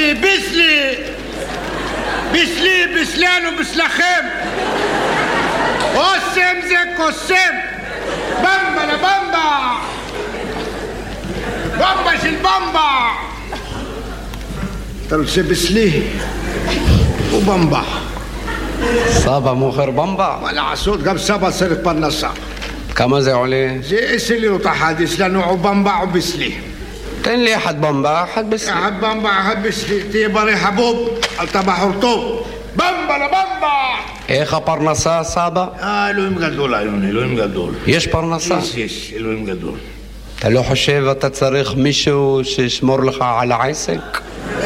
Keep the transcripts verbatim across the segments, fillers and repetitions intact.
ביסלי, ביסלי! ביסלי, ביסלנו, ביסלכם! אוסם זה קוסם! במבה לבמבה! במבה של במבה! אתה רוצה ביסלי? ובמבה. סבא מוכר במבה? מה לעשות, גם סבא צריך פרנסה. כמה זה עולה? זה עשר לירות אחד, יש לנו או במבה או ביסלי. תן לי אחד במבה, אחד ביסלי. אחד במבה, אחד ביסלי. תהיה בריא חבוב, אתה בחור טוב. במבה לבמבה! איך הפרנסה, סבא? אה, אלוהים גדול, אלוהים, אלוהים גדול. יש פרנסה? יש, יש, אלוהים גדול. אתה לא חושב אתה צריך מישהו שישמור לך על העסק?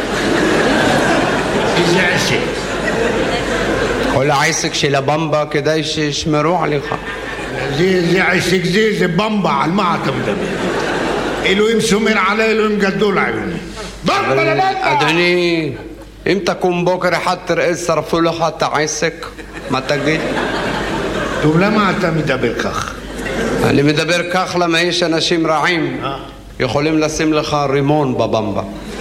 איזה עסק? כל העסק של הבמבה כדאי שישמרו עליך. זה, זה עסק זה, זה במבה, על מה אתה מדבר? אלוהים שומר עלי, אלוהים גדול עלינו. במבה לבמבה! אדוני, אם תקום בוקר אחד תראה שרפו לך את העסק, מה תגיד? טוב, למה אתה מדבר כך? אני מדבר כך למה יש אנשים רעים יכולים לשים לך רימון בבמבה.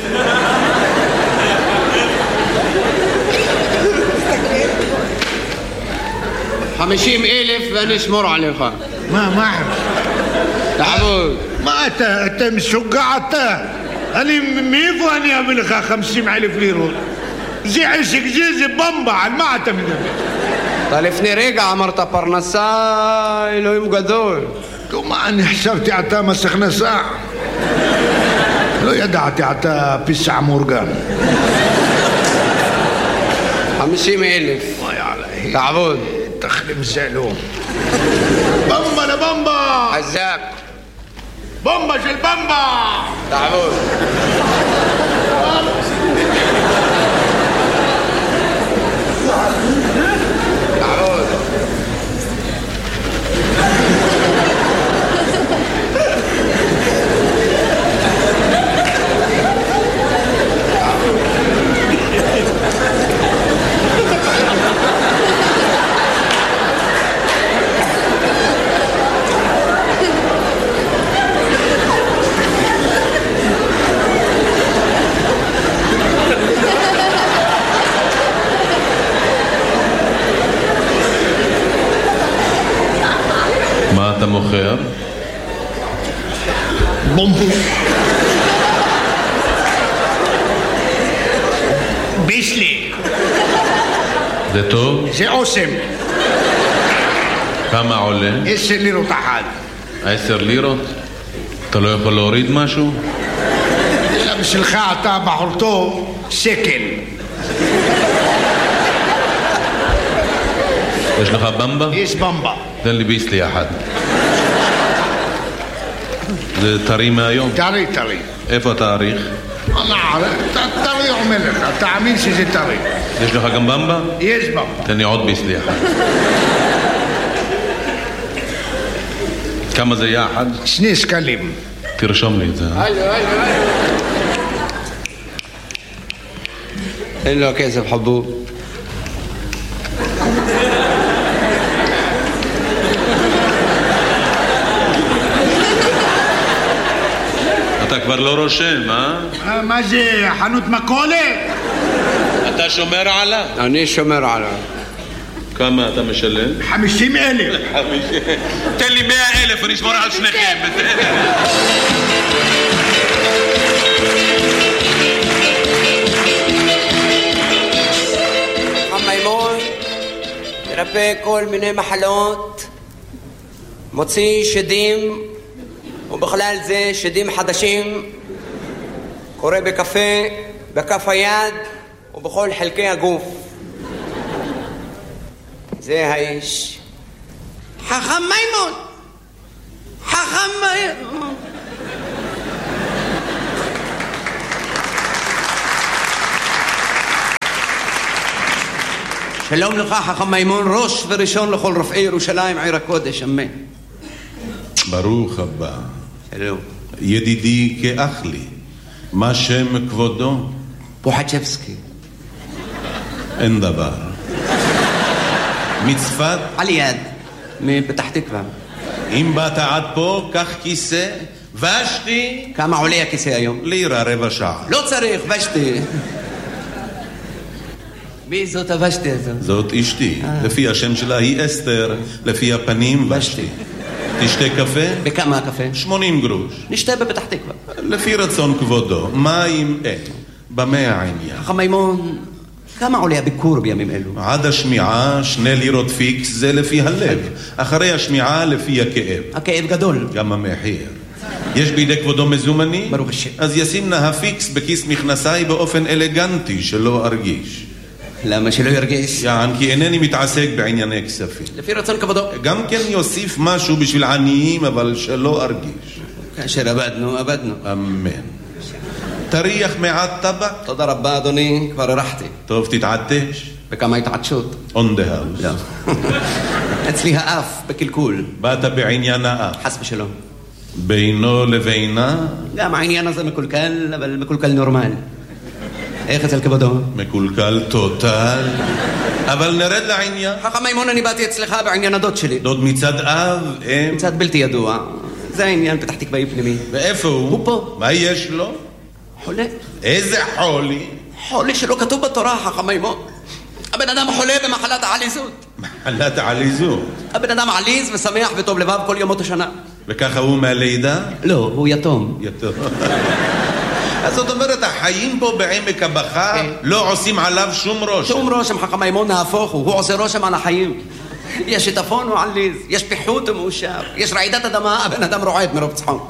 חמישים אלף ואני אשמור עליך. מה, מה? תעבוד. מה אתה, אתה משוגע אתה? אני, מאיפה אני אביא לך חמישים אלף לירות? זה עסק זה, זה במבה, על מה אתה מדבר? אתה לפני רגע אמרת פרנסה, אלוהים גדול. מה, אני חשבתי אתה מס הכנסה. לא ידעתי אתה פיסע מורגן. חמישים אלף. תעבוד. תחלים זלו. במבה לבמבה! חזק. במבה של במבה! תעבוד. תעבוד. מה אתה מוכר? בומבו. ביסלי. זה טוב? זה אוסם. כמה עולה? עשר לירות אחד. עשר לירות? אתה לא יכול להוריד משהו? בשבילך אתה בחור טוב, שקל. יש לך במבה? יש במבה. תן לי ביסלי אחד. זה טרי מהיום? טרי, טרי. איפה התאריך? אני ערב, טרי אומר לך, תאמין שזה טרי. יש לך גם במבה? יש במבה. תן לי עוד ביסלי אחד. כמה זה יחד? שני שקלים. תרשום לי את זה. הלו, הלו, הלו. אין לו כסף חבוב. אתה כבר לא רושם, אה? מה זה, חנות מכולת? אתה שומר עליו? אני שומר עליו. כמה אתה משלם? חמישים אלף. תן לי מאה אלף, אני אשמור על שניכם. מימון מרפא כל מיני מחלות, מוציא שדים, ובכלל זה שדים חדשים, קורא בקפה, בכף היד ובכל חלקי הגוף. זה האיש. חכם מימון, חכם מימון. שלום לך חכם מימון, ראש וראשון לכל רופאי ירושלים עיר הקודש, אמן. ברוך הבא. שלום. ידידי כאח לי, מה שם כבודו? בוחצ'בסקי. אין דבר. מצפת? על יד, מפתח תקווה. אם באת עד פה, קח כיסא, ושתי. כמה עולה הכיסא היום? לירה רבע שעה. לא צריך, ושתי. מי זאת הוושתי הזאת? זאת אשתי. לפי השם שלה היא אסתר, לפי הפנים ושתי. תשתה קפה? בכמה הקפה? שמונים גרוש. נשתה בפתח תקווה. לפי רצון כבודו. מים אין. במה העניין? חכם מימון, כמה עולה הביקור בימים אלו? עד השמיעה שני לירות פיקס זה לפי הלב. אחרי השמיעה לפי הכאב. הכאב גדול. גם המחיר. יש בידי כבודו מזומני? ברוך השם. אז ישים נא הפיקס בכיס מכנסיי באופן אלגנטי שלא ארגיש. למה שלא ירגיש? יען כי אינני מתעסק בענייני כספים. לפי רצון כבודו. גם כן יוסיף משהו בשביל עניים אבל שלא ארגיש. כאשר עבדנו, עבדנו. אמן. תריח מעט טבק? תודה רבה אדוני, כבר הרחתי. טוב, תתעטש. בכמה התעטשות? On the house. לא. אצלי האף בקלקול. באת בעניין האף. חס ושלום. בינו לבינה? גם העניין הזה מקולקל, אבל מקולקל נורמל. איך אצל כבודו? מקולקל טוטל. אבל נרד לעניין. חכם מימון, אני באתי אצלך בעניין הדוד שלי. דוד מצד אב, אם? מצד בלתי ידוע. זה העניין פתח תקוואי פנימי. ואיפה הוא? הוא פה. מה יש לו? חולה. איזה חולי? חולי שלא כתוב בתורה, חכם מימון. הבן אדם חולה במחלת העליזות. מחלת העליזות. הבן אדם עליז ושמח וטוב לבב כל ימות השנה. וככה הוא מהלידה? לא, הוא יתום. יתום. אז זאת אומרת, החיים פה בעמק הבכה לא עושים עליו שום רושם. שום רושם, חכם מימון, נהפוך הוא. הוא עושה רושם על החיים. יש שיטפון, הוא עליז. יש פיחות, הוא מאושר. יש רעידת אדמה, הבן אדם רועד מרוב צחוק.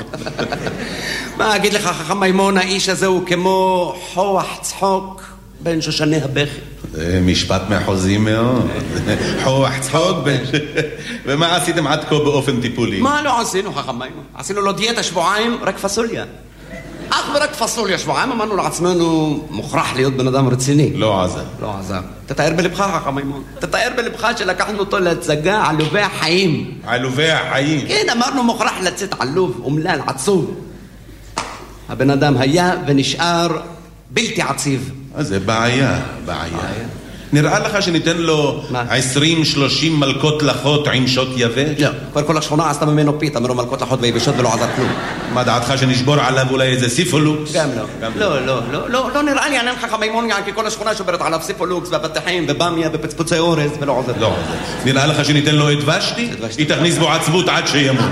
מה אגיד לך, חכם מימון, האיש הזה הוא כמו חוח צחוק בין שושני הבכי. זה משפט מחוזי מאוד. חוח צחוק בין... ומה עשיתם עד כה באופן טיפולי? מה לא עשינו, חכם מימון? עשינו לו דיאטה שבועיים, רק פסוליה. אך ורק פסוליה שבועיים, אמרנו לעצמנו, מוכרח להיות בן אדם רציני. לא עזר. לא עזר. תתאר בלבך, חכם מימון. תתאר בלבך שלקחנו אותו להצגה עלובי החיים. עלובי החיים? כן, אמרנו מוכרח לצאת עלוב, אומלל, עצוב. הבן אדם היה ונשאר בלתי עציב. אז זה בעיה, בעיה. נראה לך שניתן לו עשרים שלושים מלכות לחות עם שוט יבש? לא, כבר כל השכונה עשתה ממנו פיתה, מרוב מלכות לחות ויבשות ולא עזר כלום. מה דעתך שנשבור עליו אולי איזה סיפולוקס? גם לא. לא, לא, לא, לא, לא נראה לי עניין חכם מימון, כי כל השכונה שוברת עליו סיפולוקס והבטחים ובמיה ופצפוצי אורז ולא עוזר. לא עוזר. נראה לך שניתן לו את ושתי? היא תכניס בו עצבות עד שימות.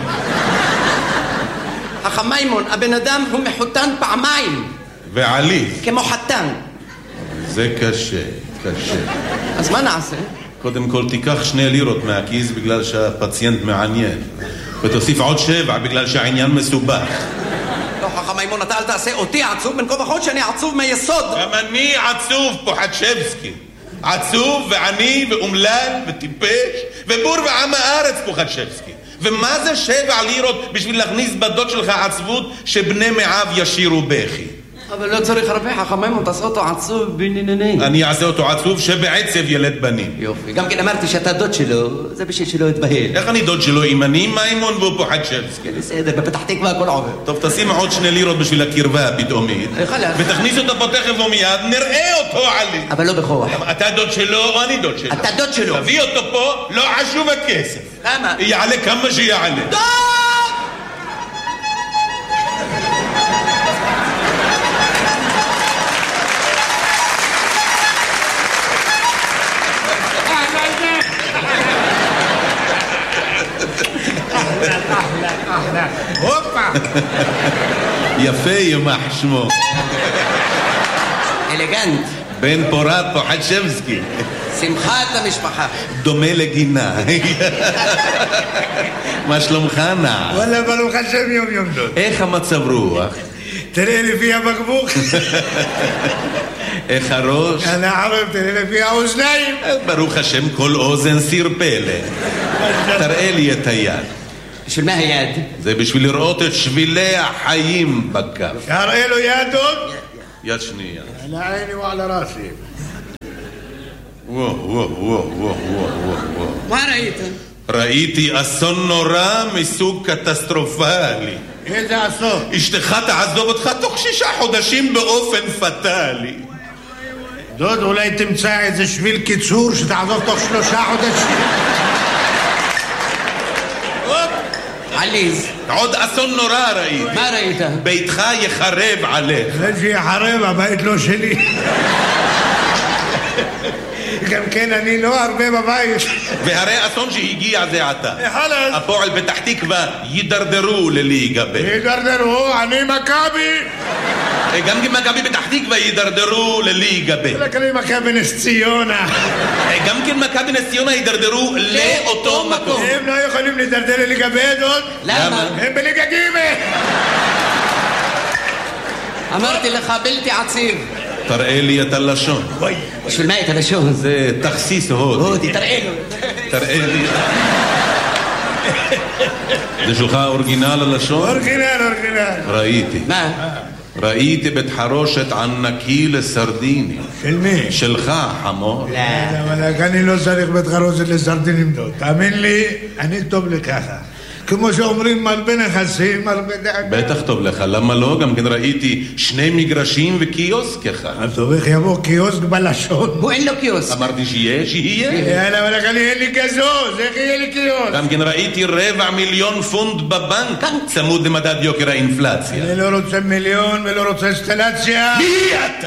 חכם מימון, הבן אדם הוא מחותן פעמיים. ועליז. כמו חתן. זה קשה, קשה. אז מה נעשה? קודם כל תיקח שני לירות מהכיס בגלל שהפציינט מעניין. ותוסיף עוד שבע בגלל שהעניין מסובך. לא, חכם מימון, אתה אל תעשה אותי עצוב בין כה וכה שאני עצוב מיסוד. גם אני עצוב, פוחדשבסקי. עצוב ועני ואומלל וטיפש ובור ועם הארץ, פוחדשבסקי. ומה זה שבע לירות בשביל להכניס בדוד שלך עצבות שבני מעב ישירו בכי? אבל לא צריך הרבה, חכם מימון, תעשה אותו עצוב בנינני. אני אעשה אותו עצוב שבעצב ילד בנים. יופי, גם כן אמרתי שאתה דוד שלו, זה בשביל שלא יתבהל. איך אני דוד שלו? אם אני מימון והוא פוחדשבסקי? בסדר, בפתח תקווה הכל עובר. טוב, תשים עוד שני לירות בשביל הקרבה הפתאומית. חלק. ותכניס אותו פה תכף ומיד, נראה אותו עלי. אבל לא בכוח. אתה דוד שלו או אני דוד שלו? אתה דוד שלו. תביא אותו פה, לא חשוב הכסף. כמה? יעלה כמה שיעלה. דוד! הופה! יפה ימח שמו. אלגנט. בן פורת פוחדשבסקי. שמחת המשפחה. דומה לגינה. מה שלומך נע? וואלה, ברוך השם יום יום דוד. איך המצב רוח? תראה לפי הבקבוק. איך הראש? אני ערב, תראה לפי האוזניים. ברוך השם כל אוזן סיר פלא. תראה לי את היד. בשביל מה היד? זה בשביל לראות את שבילי החיים בכף. תראה לו יד דוד. יד שנייה. על עיני ועל ראסי. וואו, וואו, וואו, וואו, וואו, וואו. מה ראית? ראיתי אסון נורא מסוג קטסטרופלי. איזה אסון? אשתך תעזוב אותך תוך שישה חודשים באופן פטלי. דוד, אולי תמצא איזה שביל קיצור שתעזוב תוך שלושה חודשים. עליז. עוד אסון נורא ראיתי. מה ראית? ביתך יחרב עליך. זה שיחרב, הבית לא שלי. גם כן אני לא הרבה בבית. והרי אסון שהגיע זה עתה. חלאס. הפועל פתח תקווה יידרדרו לליגה ב'. יידרדרו, אני מכבי. גם כי מכבי פתח תקווה יידרדרו לליגה ב'. רק אני מכבי נס ציונה. גם כן מכבי נס ציונה יידרדרו לאותו מקום. הם לא יכולים להידרדר לליגה ב' עוד? למה? הם בליגה ג'. אמרתי לך בלתי עציב. תראה לי את הלשון. בשביל מה את הלשון? זה תכסיס הודי. הודי, תראה לו. תראה לי. זה שלך אורגינל הלשון? אורגינל, אורגינל. ראיתי. מה? ראיתי בית חרושת ענקי לסרדיני. של מי? שלך, חמור. לא. אבל אני לא צריך בית חרושת לסרדינים דוד. תאמין לי, אני טוב לככה. כמו שאומרים מרבה נכסים, מרבה דאגה. בטח טוב לך, למה לא? גם כן ראיתי שני מגרשים וקיוסק אחד. אז טוב, איך יבוא קיוסק בלשון? הוא אין לו קיוסק. אמרתי שיהיה, שיהיה. יאללה, אבל אני אין לי כזו, איך יהיה לי קיוסק? גם כן ראיתי רבע מיליון פונד בבנק, צמוד למדד יוקר האינפלציה. אני לא רוצה מיליון ולא רוצה אינסטלציה. מי אתה?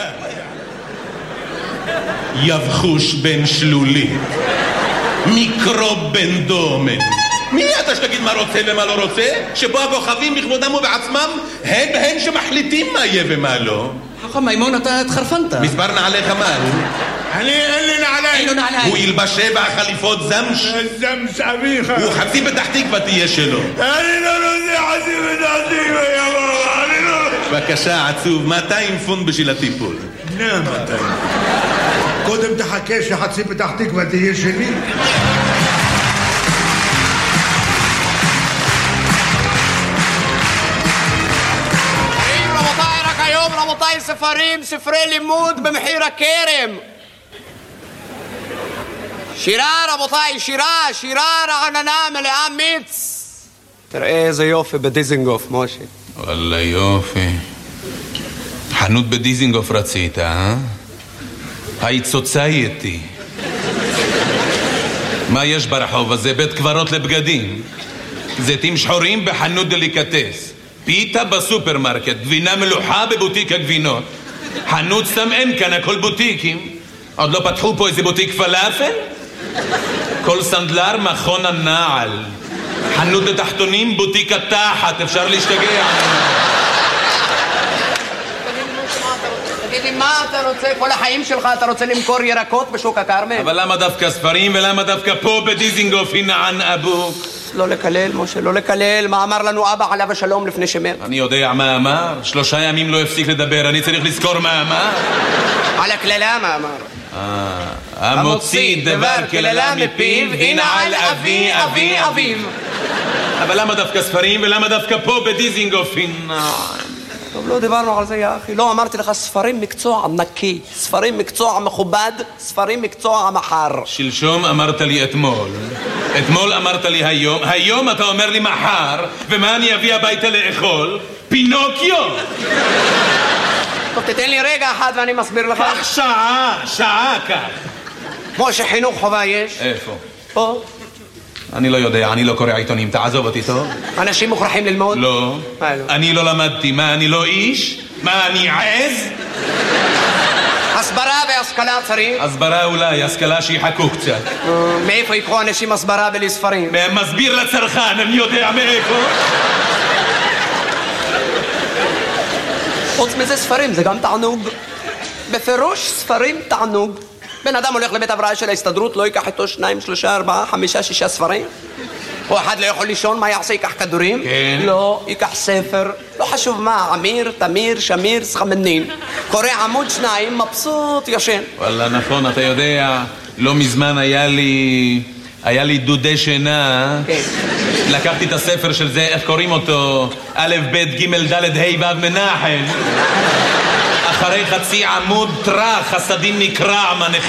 יבחוש בן שלולי, מיקרוב בן דומן. מי אתה שתגיד מה רוצה ומה לא רוצה? שבו הכוכבים בכבודם ובעצמם הם הם שמחליטים מה יהיה ומה לא. חכם מימון, אתה התחרפנת. מספר נעליך מה? אני אין לי נעליים. אין לו נעליים. הוא ילבש שבע חליפות זמש. זמש אביך. הוא חצי פתח תקווה תהיה שלו. אני לא רוצה חצי פתח תקווה, יבוא, אני לא... בבקשה, עצוב, מאתיים פונד בשביל הטיפול. נה, מאתיים. קודם תחכה שחצי פתח תקווה תהיה שלי. רבותיי, ספרים, ספרי לימוד במחיר הכרם. שירה, רבותיי, שירה, שירה רעננה מלאה מיץ. תראה איזה יופי בדיזינגוף, משה. וואלה יופי. חנות בדיזינגוף רצית, אה? היית סוצייטי. מה יש ברחוב הזה? בית קברות לבגדים. זיתים שחורים בחנות דליקטס. פיתה בסופרמרקט, גבינה מלוחה בבוטיק הגבינות. חנות סתם אין כאן, הכל בוטיקים. עוד לא פתחו פה איזה בוטיק פלאפל? כל סנדלר מכון הנעל. חנות לתחתונים, בוטיק התחת, אפשר להשתגע. תגיד לי, מה אתה רוצה? כל החיים שלך אתה רוצה למכור ירקות בשוק הכרמל? אבל למה דווקא ספרים ולמה דווקא פה בדיזינגוף הינען אבוק? לא לקלל, משה, לא לקלל. מה אמר לנו אבא עליו השלום לפני שמת? אני יודע מה אמר. שלושה ימים לא הפסיק לדבר, אני צריך לזכור מה אמר. על הקללה מה אמר? אה, המוציא דבר קללה מפיו, ינעל אבי אבי אביו. אבל למה דווקא ספרים ולמה דווקא פה בדיזינגוף הינען? טוב, לא דיברנו על זה, יא אחי. לא אמרתי לך, ספרים מקצוע נקי, ספרים מקצוע מכובד, ספרים מקצוע מחר. שלשום אמרת לי אתמול, אתמול אמרת לי היום, היום אתה אומר לי מחר, ומה אני אביא הביתה לאכול? פינוקיו! טוב, תתן לי רגע אחד ואני מסביר לך. כך שעה, שעה כך. כמו שחינוך חובה יש. איפה? פה. אני לא יודע, אני לא קורא עיתונים, תעזוב אותי טוב. אנשים מוכרחים ללמוד? לא. מה לא? אני לא למדתי, מה אני לא איש? מה אני עז? הסברה והשכלה צריך. הסברה אולי, השכלה שיחכו קצת. מאיפה יקחו אנשים הסברה בלי ספרים? מסביר לצרכן, אני יודע מאיפה. חוץ מזה ספרים, זה גם תענוג. בפירוש ספרים תענוג. בן אדם הולך לבית הבראה של ההסתדרות, לא ייקח איתו שניים, שלושה, ארבעה, חמישה, שישה ספרים? הוא אחד לא יכול לישון, מה יעשה? ייקח כדורים? כן. לא, ייקח ספר, לא חשוב מה, אמיר, תמיר, שמיר, סחמנין. קורא עמוד שניים, מבסוט, ישן. וואלה, נכון, אתה יודע, לא מזמן היה לי... היה לי דודי שינה. כן. לקחתי את הספר של זה, איך קוראים אותו? א', ב', ג', ד', ה', ו', מנחם. אחרי חצי עמוד טרח, הסדין נקרע, מנח...